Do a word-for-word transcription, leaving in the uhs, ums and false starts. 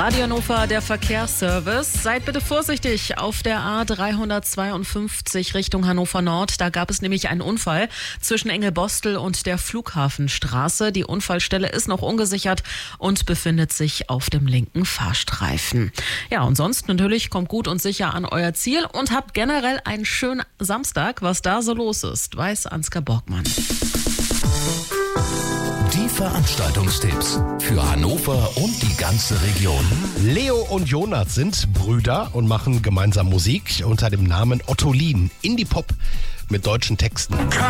Radio Hannover, der Verkehrsservice. Seid bitte vorsichtig auf der A dreihundertzweiundfünfzig Richtung Hannover Nord. Da gab es nämlich einen Unfall zwischen Engelbostel und der Flughafenstraße. Die Unfallstelle ist noch ungesichert und befindet sich auf dem linken Fahrstreifen. Ja, und sonst natürlich kommt gut und sicher an euer Ziel und habt generell einen schönen Samstag. Was da so los ist, weiß Ansgar Borgmann. Die Veranstaltungstipps für Hannover und die ganze Region. Leo und Jonas sind Brüder und machen gemeinsam Musik unter dem Namen Ottolin. Indie-Pop mit deutschen Texten.